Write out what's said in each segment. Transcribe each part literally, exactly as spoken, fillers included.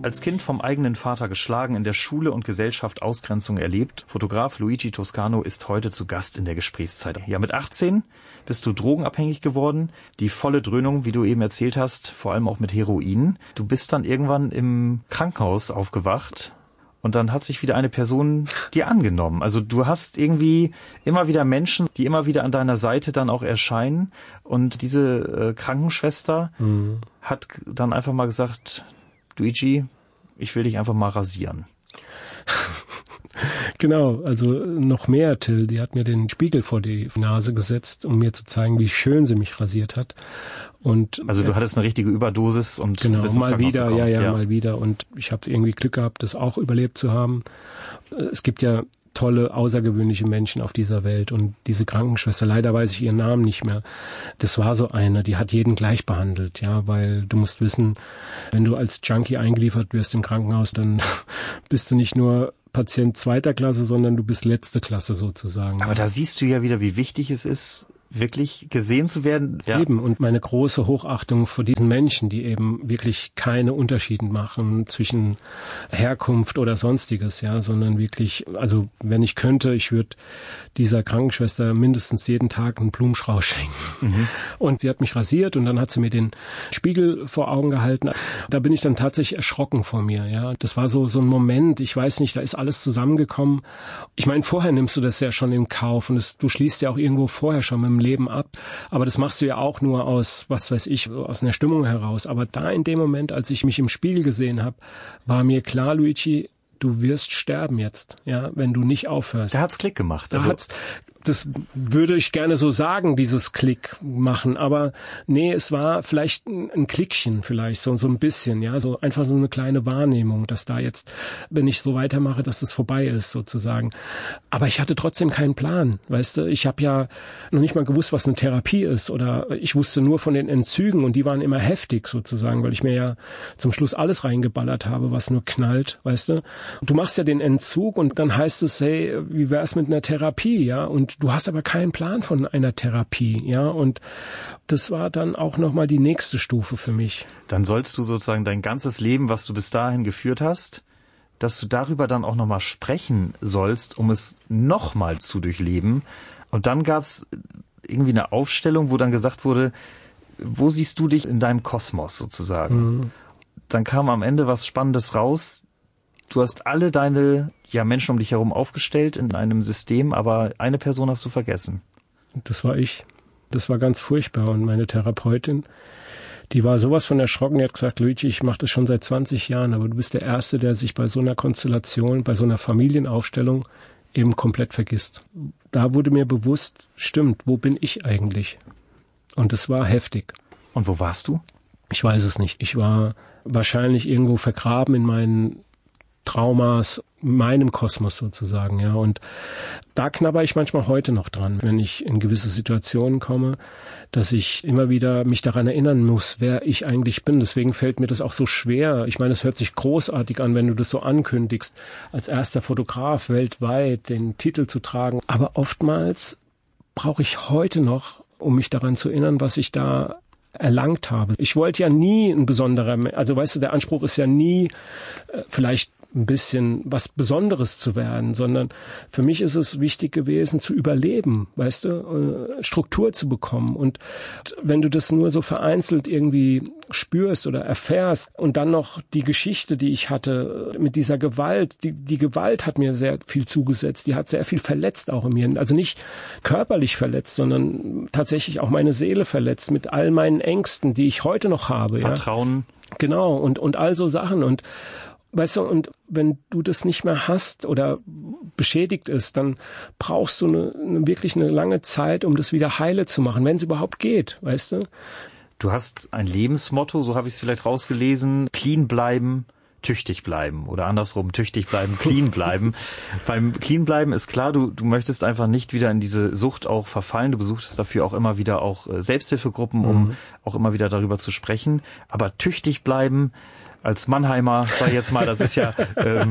Als Kind vom eigenen Vater geschlagen, in der Schule und Gesellschaft Ausgrenzung erlebt. Fotograf Luigi Toscano ist heute zu Gast in der Gesprächszeit. Ja, mit achtzehn bist du drogenabhängig geworden. Die volle Dröhnung, wie du eben erzählt hast, vor allem auch mit Heroin. Du bist dann irgendwann im Krankenhaus aufgewacht und dann hat sich wieder eine Person dir angenommen. Also du hast irgendwie immer wieder Menschen, die immer wieder an deiner Seite dann auch erscheinen. Und diese äh, Krankenschwester mhm. hat dann einfach mal gesagt, Luigi, ich will dich einfach mal rasieren. Genau, also noch mehr, Till, die hat mir den Spiegel vor die Nase gesetzt, um mir zu zeigen, wie schön sie mich rasiert hat. Und also du hattest eine richtige Überdosis und genau, bist ins mal wieder, gekommen. ja, ja, ja, mal wieder. Und ich habe irgendwie Glück gehabt, das auch überlebt zu haben. Es gibt ja tolle, außergewöhnliche Menschen auf dieser Welt. Und diese Krankenschwester, leider weiß ich ihren Namen nicht mehr, das war so eine, die hat jeden gleich behandelt, ja, weil du musst wissen, wenn du als Junkie eingeliefert wirst im Krankenhaus, dann bist du nicht nur Patient zweiter Klasse, sondern du bist letzte Klasse sozusagen. Aber da siehst du ja wieder, wie wichtig es ist, wirklich gesehen zu werden. Ja. Eben, und meine große Hochachtung vor diesen Menschen, die eben wirklich keine Unterschiede machen zwischen Herkunft oder Sonstiges, ja, sondern wirklich, also wenn ich könnte, ich würde dieser Krankenschwester mindestens jeden Tag einen Blumenstrauß schenken. Mhm. Und sie hat mich rasiert und dann hat sie mir den Spiegel vor Augen gehalten. Da bin ich dann tatsächlich erschrocken vor mir, ja. Das war so so ein Moment, ich weiß nicht, da ist alles zusammengekommen. Ich meine, vorher nimmst du das ja schon in Kauf und das, du schließt ja auch irgendwo vorher schon mit dem Leben ab, aber das machst du ja auch nur aus, was weiß ich, aus einer Stimmung heraus. Aber da in dem Moment, als ich mich im Spiegel gesehen habe, war mir klar, Luigi, du wirst sterben jetzt, ja, wenn du nicht aufhörst. Da hat's Klick gemacht. Da also hat's, das würde ich gerne so sagen, dieses Klick machen, aber nee, es war vielleicht ein, ein Klickchen vielleicht, so, so ein bisschen, ja, so einfach so eine kleine Wahrnehmung, dass da jetzt, wenn ich so weitermache, dass es vorbei ist, sozusagen. Aber ich hatte trotzdem keinen Plan, weißt du, ich habe ja noch nicht mal gewusst, was eine Therapie ist oder ich wusste nur von den Entzügen und die waren immer heftig sozusagen, weil ich mir ja zum Schluss alles reingeballert habe, was nur knallt, weißt du. Du machst ja den Entzug und dann heißt es, hey, wie wär's mit einer Therapie, ja, und du hast aber keinen Plan von einer Therapie, ja, und das war dann auch nochmal die nächste Stufe für mich. Dann sollst du sozusagen dein ganzes Leben, was du bis dahin geführt hast, dass du darüber dann auch nochmal sprechen sollst, um es nochmal zu durchleben. Und dann gab's irgendwie eine Aufstellung, wo dann gesagt wurde, wo siehst du dich in deinem Kosmos sozusagen? Mhm. Dann kam am Ende was Spannendes raus. Du hast alle deine ja, Menschen um dich herum aufgestellt in einem System, aber eine Person hast du vergessen. Das war ich. Das war ganz furchtbar. Und meine Therapeutin, die war sowas von erschrocken, die hat gesagt, Luigi, ich mache das schon seit zwanzig Jahren, aber du bist der Erste, der sich bei so einer Konstellation, bei so einer Familienaufstellung eben komplett vergisst. Da wurde mir bewusst, stimmt, wo bin ich eigentlich? Und es war heftig. Und wo warst du? Ich weiß es nicht. Ich war wahrscheinlich irgendwo vergraben in meinen Traumas, meinem Kosmos sozusagen, ja. Und da knabber ich manchmal heute noch dran, wenn ich in gewisse Situationen komme, dass ich immer wieder mich daran erinnern muss, wer ich eigentlich bin. Deswegen fällt mir das auch so schwer. Ich meine, es hört sich großartig an, wenn du das so ankündigst, als erster Fotograf weltweit den Titel zu tragen. Aber oftmals brauche ich heute noch, um mich daran zu erinnern, was ich da erlangt habe. Ich wollte ja nie ein besonderer, also weißt du, der Anspruch ist ja nie äh, vielleicht ein bisschen was Besonderes zu werden, sondern für mich ist es wichtig gewesen, zu überleben, weißt du, Struktur zu bekommen. Und wenn du das nur so vereinzelt irgendwie spürst oder erfährst und dann noch die Geschichte, die ich hatte mit dieser Gewalt, die, die Gewalt hat mir sehr viel zugesetzt, die hat sehr viel verletzt auch in mir. Also nicht körperlich verletzt, sondern tatsächlich auch meine Seele verletzt mit all meinen Ängsten, die ich heute noch habe. Vertrauen. Ja? Genau, und, und all so Sachen. Und weißt du, und wenn du das nicht mehr hast oder beschädigt ist, dann brauchst du eine, eine, wirklich eine lange Zeit, um das wieder heile zu machen, wenn es überhaupt geht, weißt du? Du hast ein Lebensmotto, so habe ich es vielleicht rausgelesen, clean bleiben, tüchtig bleiben oder andersrum, tüchtig bleiben, clean bleiben. Beim clean bleiben ist klar, du, du möchtest einfach nicht wieder in diese Sucht auch verfallen. Du besuchst dafür auch immer wieder auch Selbsthilfegruppen, um mhm. auch immer wieder darüber zu sprechen. Aber tüchtig bleiben, als Mannheimer, sag ich jetzt mal, das ist ja ähm,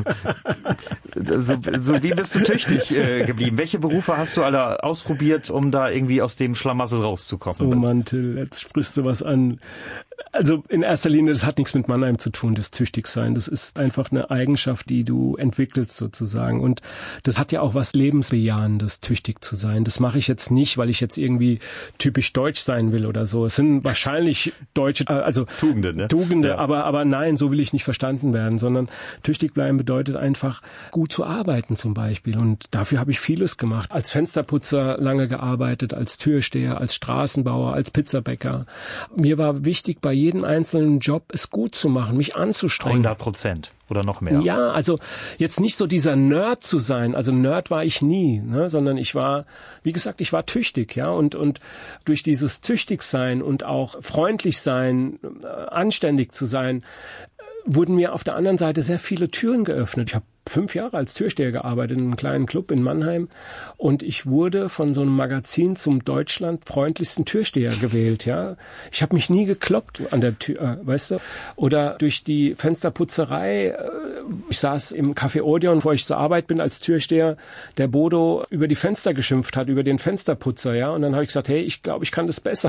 so, so wie bist du tüchtig äh, geblieben? Welche Berufe hast du alle ausprobiert, um da irgendwie aus dem Schlamassel rauszukommen? So Mann, Till, jetzt sprichst du was an. Also in erster Linie, das hat nichts mit Mannheim zu tun, das Tüchtigsein. Das ist einfach eine Eigenschaft, die du entwickelst sozusagen. Und das hat ja auch was Lebensbejahendes, tüchtig zu sein. Das mache ich jetzt nicht, weil ich jetzt irgendwie typisch deutsch sein will oder so. Es sind wahrscheinlich deutsche, also Tugenden, ne? Tugende, ja. aber, aber nein, so will ich nicht verstanden werden, sondern tüchtig bleiben bedeutet einfach gut zu arbeiten zum Beispiel. Und dafür habe ich vieles gemacht. Als Fensterputzer lange gearbeitet, als Türsteher, als Straßenbauer, als Pizzabäcker. Mir war wichtig, bei jedem einzelnen Job es gut zu machen, mich anzustrengen. hundert Prozent oder noch mehr. Ja, also jetzt nicht so dieser Nerd zu sein. Also Nerd war ich nie, ne, sondern ich war, wie gesagt, ich war tüchtig, ja, und und durch dieses Tüchtigsein und auch freundlich sein, anständig zu sein, wurden mir auf der anderen Seite sehr viele Türen geöffnet. Ich habe fünf Jahre als Türsteher gearbeitet in einem kleinen Club in Mannheim und ich wurde von so einem Magazin zum Deutschland freundlichsten Türsteher gewählt, ja. Ich habe mich nie gekloppt an der Tür, äh, weißt du, oder durch die Fensterputzerei. Äh, ich saß im Café Odeon, bevor ich zur Arbeit bin als Türsteher, der Bodo über die Fenster geschimpft hat, über den Fensterputzer, ja, und dann habe ich gesagt, hey, ich glaube, ich kann das besser.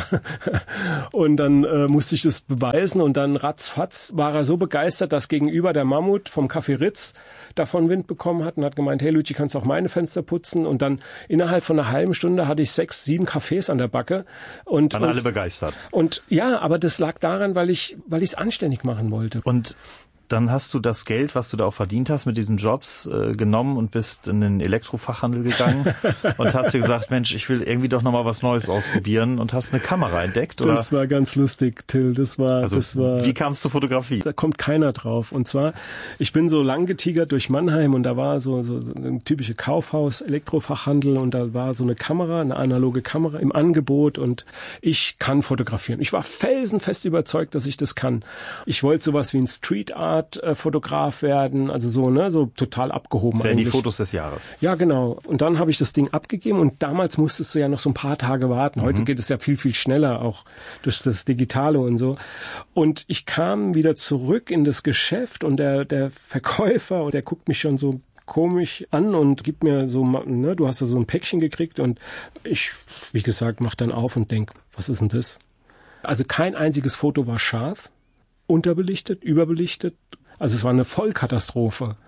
Und dann äh, musste ich das beweisen und dann ratzfatz war er so begeistert, dass gegenüber der Mammut vom Café Ritz davon Wind bekommen hat und hat gemeint, hey Luigi, kannst du auch meine Fenster putzen? Und dann innerhalb von einer halben Stunde hatte ich sechs, sieben Cafés an der Backe. Und, Waren und, alle begeistert. Und ja, aber das lag daran, weil ich weil ich es anständig machen wollte. Und dann hast du das Geld, was du da auch verdient hast mit diesen Jobs, äh, genommen und bist in den Elektrofachhandel gegangen und hast dir gesagt, Mensch, ich will irgendwie doch nochmal was Neues ausprobieren und hast eine Kamera entdeckt, oder? Das war ganz lustig, Till. Das war, also, das war. Wie kamst du zur Fotografie? Da kommt keiner drauf. Und zwar, ich bin so lang getigert durch Mannheim und da war so, so ein typische Kaufhaus, Elektrofachhandel und da war so eine Kamera, eine analoge Kamera im Angebot und ich kann fotografieren. Ich war felsenfest überzeugt, dass ich das kann. Ich wollte sowas wie ein Street Art Fotograf werden, also so, ne, so total abgehoben. Das wären eigentlich. Die Fotos des Jahres. Ja, genau. Und dann habe ich das Ding abgegeben und damals musstest du ja noch so ein paar Tage warten. Heute mhm. geht es ja viel, viel schneller, auch durch das Digitale und so. Und ich kam wieder zurück in das Geschäft und der, der Verkäufer, der guckt mich schon so komisch an und gibt mir so, ne, du hast da so ein Päckchen gekriegt und ich, wie gesagt, mach dann auf und denk, was ist denn das? Also kein einziges Foto war scharf. Unterbelichtet, überbelichtet. Also es war eine Vollkatastrophe.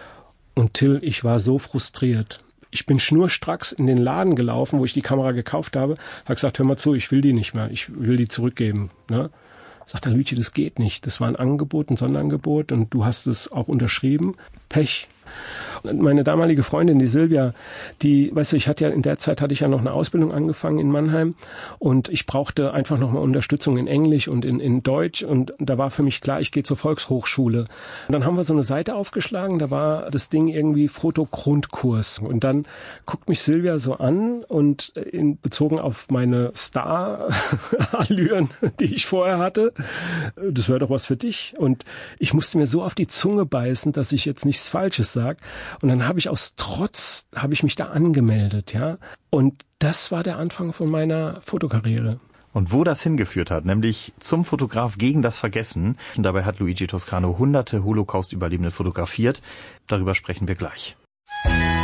Und Till, ich war so frustriert. Ich bin schnurstracks in den Laden gelaufen, wo ich die Kamera gekauft habe. Habe gesagt, hör mal zu, ich will die nicht mehr. Ich will die zurückgeben. Ne? Sagt der Luigi, das geht nicht. Das war ein Angebot, ein Sonderangebot und du hast es auch unterschrieben. Pech. Und meine damalige Freundin, die Silvia, die, weißt du, ich hatte ja in der Zeit hatte ich ja noch eine Ausbildung angefangen in Mannheim und ich brauchte einfach nochmal Unterstützung in Englisch und in, in Deutsch und da war für mich klar, ich gehe zur Volkshochschule. Und dann haben wir so eine Seite aufgeschlagen, da war das Ding irgendwie Fotogrundkurs und dann guckt mich Silvia so an und in, bezogen auf meine Star-Allüren, die ich vorher hatte, das wäre doch was für dich. Und ich musste mir so auf die Zunge beißen, dass ich jetzt nichts Falsches sage. Und dann habe ich aus Trotz, habe ich mich da angemeldet, ja. Und das war der Anfang von meiner Fotokarriere. Und wo das hingeführt hat, nämlich zum Fotograf gegen das Vergessen. Und dabei hat Luigi Toscano hunderte Holocaust-Überlebende fotografiert. Darüber sprechen wir gleich.